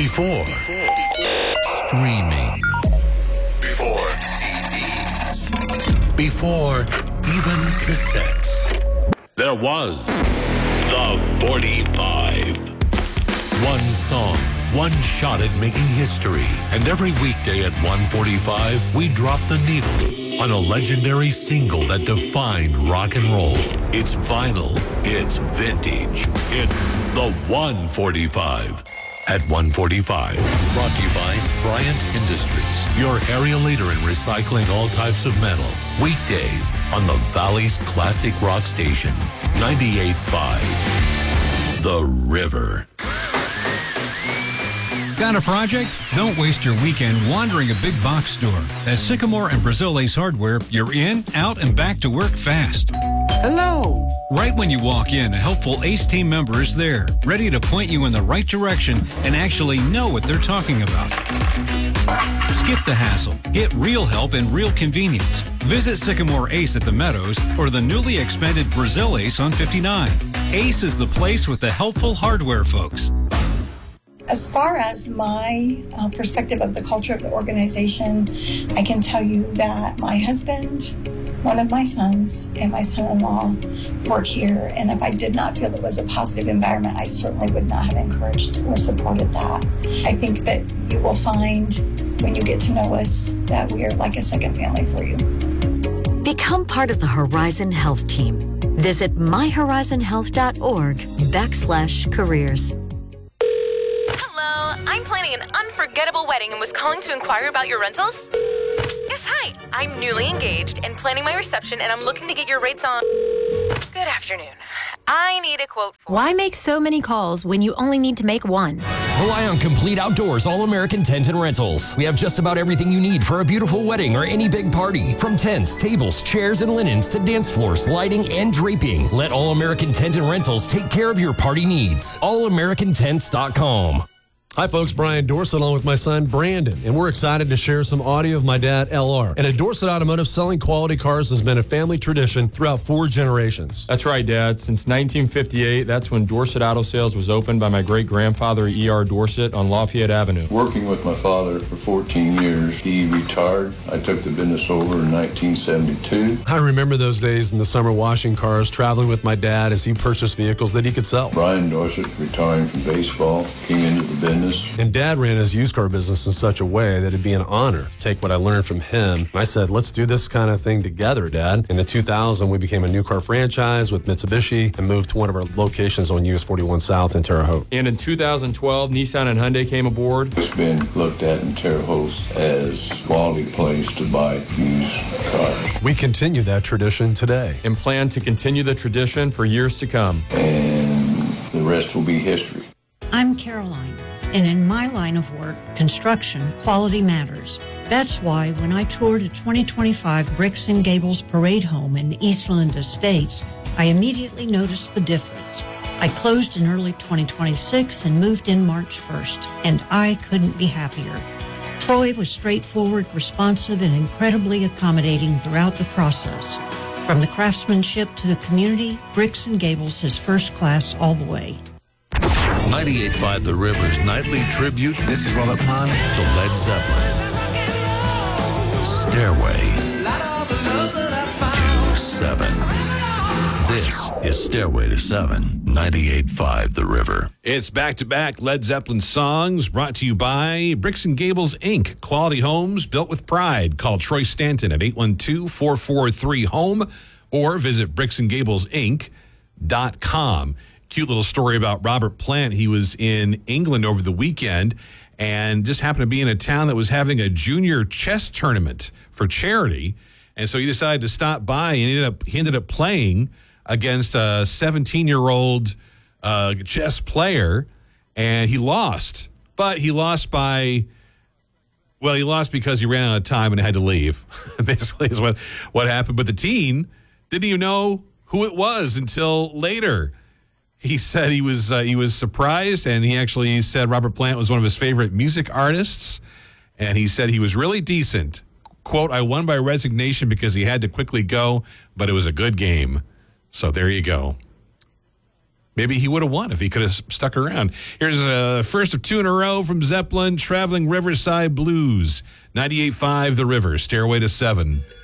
Before streaming. Before CDs. Before even cassettes. There was the 45. One song, one shot at making history. And every weekday at 1:45, we drop the needle on a legendary single that defined rock and roll. It's vinyl. It's vintage. It's the 145. At 1:45, brought to you by Bryant Industries, your area leader in recycling all types of metal. Weekdays on the Valley's classic rock station, 98.5, The River. Got a project? Don't waste your weekend wandering a big box store. At Sycamore and Brazil Ace Hardware, you're in, out, and back to work fast. Hello. Right when you walk in, a helpful ACE team member is there, ready to point you in the right direction and actually know what they're talking about. Skip the hassle. Get real help and real convenience. Visit Sycamore Ace at the Meadows or the newly expanded Brazil Ace on 59. Ace is the place with the helpful hardware folks. As far as my perspective of the culture of the organization, I can tell you that my husband, one of my sons, and my son-in-law work here. And if I did not feel it was a positive environment, I certainly would not have encouraged or supported that. I think that you will find when you get to know us that we are like a second family for you. Become part of the Horizon Health team. Visit myhorizonhealth.org/careers. I'm planning an unforgettable wedding and was calling to inquire about your rentals. Yes, hi. I'm newly engaged and planning my reception, and I'm looking to get your rates on. Good afternoon. I need a quote for... Why make so many calls when you only need to make one? Rely on Complete Outdoors All-American Tent and Rentals. We have just about everything you need for a beautiful wedding or any big party. From tents, tables, chairs, and linens to dance floors, lighting, and draping. Let All-American Tent and Rentals take care of your party needs. AllAmericanTents.com. Hi, folks. Brian Dorsett along with my son, Brandon, and we're excited to share some audio of my dad, LR. And at Dorsett Automotive, selling quality cars has been a family tradition throughout 4 generations. That's right, Dad. Since 1958, that's when Dorsett Auto Sales was opened by my great-grandfather, E.R. Dorsett, on Lafayette Avenue. Working with my father for 14 years, he retired. I took the business over in 1972. I remember those days in the summer washing cars, traveling with my dad as he purchased vehicles that he could sell. Brian Dorsett, retiring from baseball, came into the business. And Dad ran his used car business in such a way that it'd be an honor to take what I learned from him. And I said, let's do this kind of thing together, Dad. In 2000, we became a new car franchise with Mitsubishi and moved to one of our locations on US 41 South in Terre Haute. And in 2012, Nissan and Hyundai came aboard. It's been looked at in Terre Haute as a quality place to buy used cars. We continue that tradition today. And plan to continue the tradition for years to come. And the rest will be history. I'm Caroline. And in my line of work, construction, quality matters. That's why when I toured a 2025 Bricks and Gables parade home in Eastland Estates, I immediately noticed the difference. I closed in early 2026 and moved in March 1st, and I couldn't be happier. Troy was straightforward, responsive, and incredibly accommodating throughout the process. From the craftsmanship to the community, Bricks and Gables is first class all the way. 98.5 The River's nightly tribute. This is Robert Plant to Led Zeppelin. Stairway to 7. This is Stairway to 7, 98.5 The River. It's back-to-back Led Zeppelin songs brought to you by Bricks and Gables, Inc. Quality homes built with pride. Call Troy Stanton at 812-443-HOME or visit bricksandgablesinc.com. Cute little story about Robert Plant. He was in England over the weekend and just happened to be in a town that was having a junior chess tournament for charity. And so he decided to stop by and he ended up playing against a 17-year-old chess player, and he lost. But he lost because he ran out of time and had to leave. Basically is what happened. But the teen didn't even know who it was until later. He said he was surprised, and he actually said Robert Plant was one of his favorite music artists, and he said he was really decent. Quote, I won by resignation because he had to quickly go, but it was a good game. So there you go. Maybe he would have won if he could have stuck around. Here's a first of 2 in a row from Zeppelin, Traveling Riverside Blues. 98.5 The River, Stairway to 7.